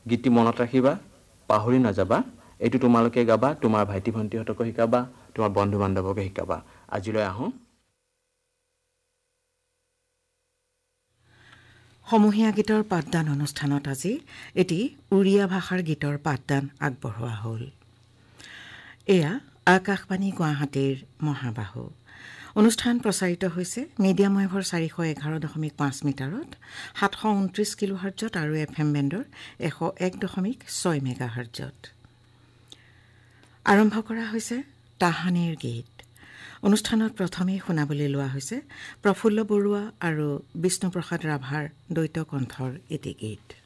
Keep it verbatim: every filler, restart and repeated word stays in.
গীতটি মনত ৰাখিবা, পাহৰি নাযাবা। এইটো তোমালোকে গাবা, তোমাৰ ভাইটি ভণ্টিহঁতকো শিকাবা, তোমাৰ বন্ধু বান্ধৱকে শিকাবা। আজিলৈ আহোঁ। সমূহীয়া গীতৰ পাঠদান অনুষ্ঠানত আজি এটি উৰিয়া ভাষাৰ গীতৰ পাঠদান আগবঢ়োৱা হ'ল। এয়া আকাশবাণী গুৱাহাটীৰ মহাবাহু। অনুষ্ঠান প্ৰচাৰিত হৈছে মিডিয়াম ৱেভৰ চাৰিশ এঘাৰ দশমিক পাঁচ মিটাৰত, সাতশ ঊনত্ৰিশ কিলো হাৰ্জত আৰু এফ এম বেণ্ডৰ এশ এক দশমিক ছয় মেগা হাৰ্জত। আৰম্ভ কৰা হৈছে তাহানিৰ গীত। অনুষ্ঠানত প্ৰথমেই শুনাবলৈ লোৱা হৈছে প্ৰফুল্ল বৰুৱা আৰু বিষ্ণুপ্ৰসাদ ৰাভাৰ দ্বৈত কণ্ঠৰ এটি গীত।